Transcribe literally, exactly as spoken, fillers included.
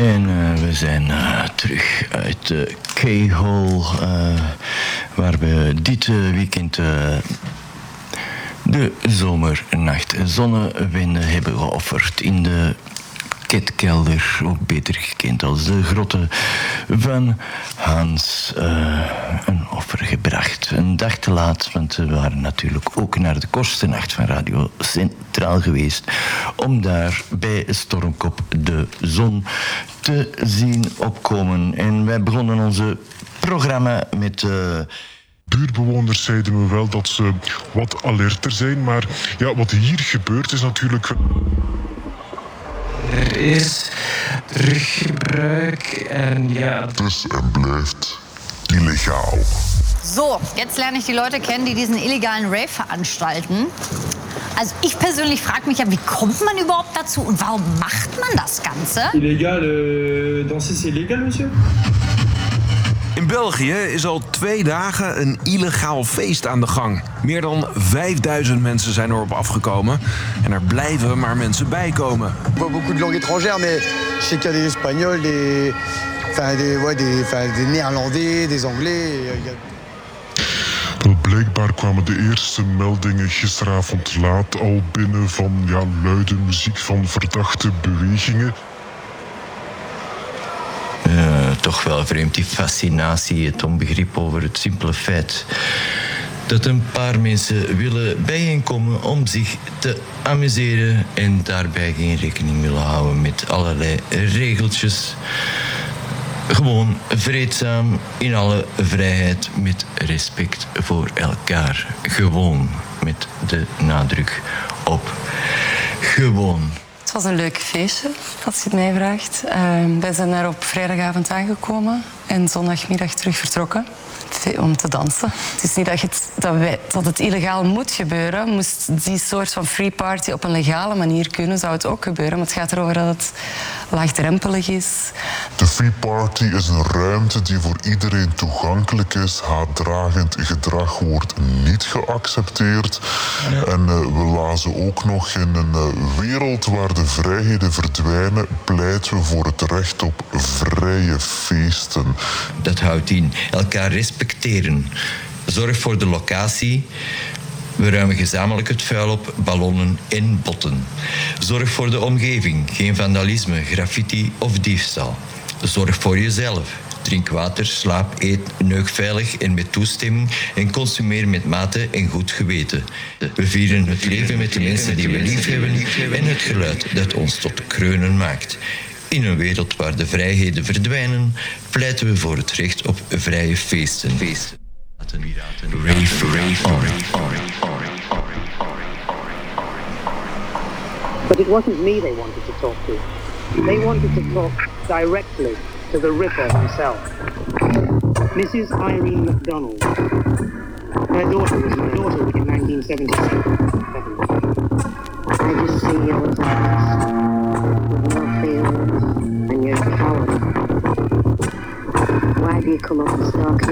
En uh, we zijn uh, terug uit de K-hole, uh, waar we dit uh, weekend uh, de zomernacht zonnewinden hebben geofferd in de Ketkelder, ook beter gekend als de grotten van Hans, uh, een offer gebracht. Een dag te laat, want we waren natuurlijk ook naar de Korstennacht van Radio Centraal geweest om daar bij Stormkop de zon te zien opkomen. En wij begonnen onze programma met... Uh, Buurtbewoners zeiden me wel dat ze wat alerter zijn, maar ja, wat hier gebeurt is natuurlijk... Er is teruggebruik en ja... Het is en blijft illegaal. So, jetzt lerne ich die Leute kennen, die diesen illegalen Rave veranstalten. Also ich persönlich frage mich ja, wie kommt man überhaupt dazu und warum macht man das Ganze? Illegal, euh, danser c'est illégal, monsieur? In België is al twee dagen een illegaal feest aan de gang. Meer dan vijfduizend mensen zijn erop afgekomen. En er blijven maar mensen bij komen. Beaucoup de langues étrangères, mais je sais qu'il y a des Espagnols, des, enfin, des, ouais, des, enfin, des Néerlandais, des Anglais. Wel, blijkbaar kwamen de eerste meldingen gisteravond laat al binnen van ja, luide muziek van verdachte bewegingen. Uh, toch wel vreemd, die fascinatie, het onbegrip over het simpele feit dat een paar mensen willen bijeenkomen om zich te amuseren en daarbij geen rekening willen houden met allerlei regeltjes. Gewoon vreedzaam, in alle vrijheid, met respect voor elkaar. Gewoon, met de nadruk op gewoon. Het was een leuk feestje, als je het mij vraagt. Uh, wij zijn daar op vrijdagavond aangekomen en zondagmiddag terug vertrokken om te dansen. Het is niet dat het, dat, wij, dat het illegaal moet gebeuren. Moest die soort van free party op een legale manier kunnen, zou het ook gebeuren. Maar het gaat erover dat het laagdrempelig is. De free party is een ruimte die voor iedereen toegankelijk is. Haatdragend gedrag wordt niet geaccepteerd. Ja. En uh, we lazen ook nog in een uh, wereld waar de vrijheden verdwijnen, pleiten we voor het recht op vrije feesten. Dat houdt in elkaar respecteren. Zorg voor de locatie. We ruimen gezamenlijk het vuil op, ballonnen en botten. Zorg voor de omgeving. Geen vandalisme, graffiti of diefstal. Zorg voor jezelf. Drink water, slaap, eet, neuk veilig en met toestemming en consumeer met mate en goed geweten. We vieren het leven met de mensen die we lief hebben en het geluid dat ons tot kreunen maakt. In een wereld waar de vrijheden verdwijnen, pleiten we voor het recht op vrije feesten. Feesten. Rave, rave on. But it wasn't me they wanted to talk to. They wanted to talk directly to the Ripper himself. Missus Irene MacDonald. Her daughter was my daughter in nineteen seventy-seven. I just see your eyes, your feelings, and your coward. Why do you come up and stalk me